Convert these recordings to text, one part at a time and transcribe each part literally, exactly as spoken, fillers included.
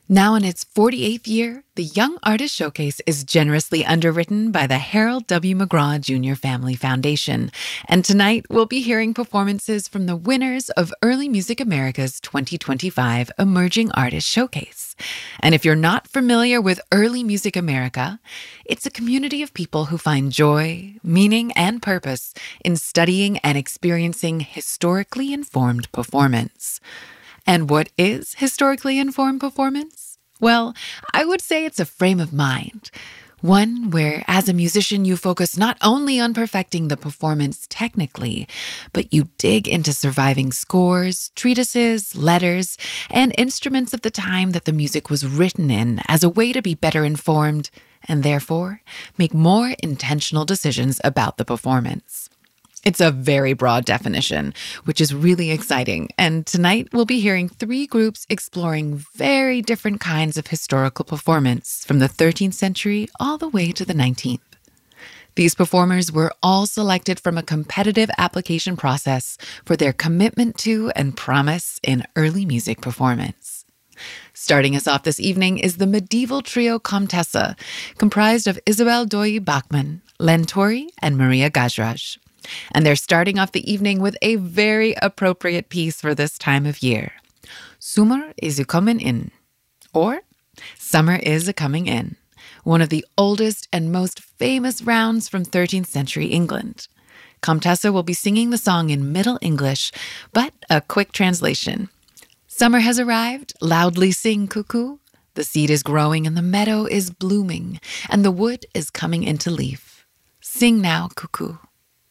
Now in its forty-eighth year, the Young Artist Showcase is generously underwritten by the Harold W. McGraw Junior Family Foundation. And tonight, we'll be hearing performances from the winners of Early Music America's twenty twenty-five Emerging Artist Showcase. And if you're not familiar with Early Music America, it's a community of people who find joy, meaning, and purpose in studying and experiencing historically informed performance. And what is historically informed performance? Well, I would say it's a frame of mind. One where, as a musician, you focus not only on perfecting the performance technically, but you dig into surviving scores, treatises, letters, and instruments of the time that the music was written in as a way to be better informed and therefore make more intentional decisions about the performance. It's a very broad definition, which is really exciting. And tonight we'll be hearing three groups exploring very different kinds of historical performance from the thirteenth century all the way to the nineteenth. These performers were all selected from a competitive application process for their commitment to and promise in early music performance. Starting us off this evening is the medieval trio Comtesse, comprised of Isabel Doyi Bachmann, Len Torrey, and Maria Gajraj. And they're starting off the evening with a very appropriate piece for this time of year. Summer is a coming in, or Summer is a coming in, one of the oldest and most famous rounds from thirteenth century England. Comtesse will be singing the song in Middle English, but a quick translation. Summer has arrived, loudly sing cuckoo. The seed is growing and the meadow is blooming, and the wood is coming into leaf. Sing now, cuckoo.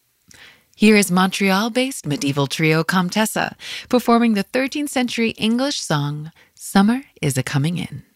Here is Montreal-based medieval trio Comtesse performing the thirteenth century English song, Summer is a Coming In.